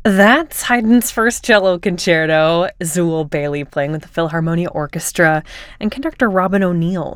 That's Haydn's first cello concerto, Zool Bailey playing with the Philharmonia Orchestra, and conductor Robin O'Neill.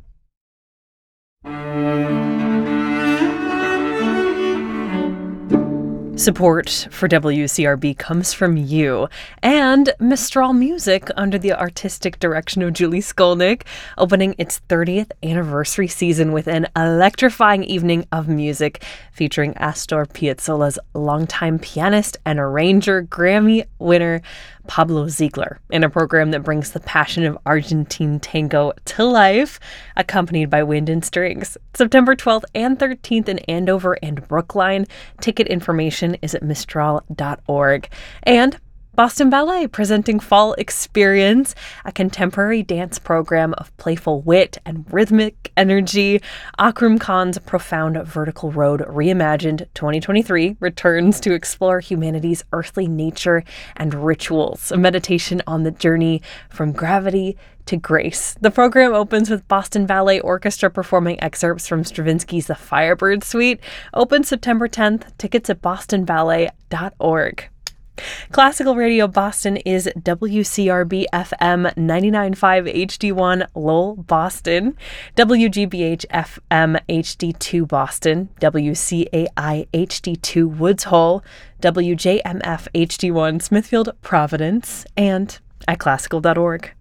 Support for WCRB comes from you and Mistral Music under the artistic direction of Julie Skolnick, opening its 30th anniversary season with an electrifying evening of music featuring Astor Piazzolla's longtime pianist and arranger, Grammy winner Pablo Ziegler, in a program that brings the passion of Argentine tango to life, accompanied by wind and strings. September 12th and 13th in Andover and Brookline. Ticket information is at Mistral.org. And Boston Ballet presenting Fall Experience, a contemporary dance program of playful wit and rhythmic energy. Akram Khan's Profound Vertical Road Reimagined 2023 returns to explore humanity's earthly nature and rituals, a meditation on the journey from gravity to grace. The program opens with Boston Ballet Orchestra performing excerpts from Stravinsky's The Firebird Suite. Open September 10th. Tickets at bostonballet.org. Classical Radio Boston is WCRB FM 99.5 HD1 Lowell, Boston, WGBH FM HD2 Boston, WCAI HD2 Woods Hole, WJMF HD1 Smithfield, Providence, and at classical.org.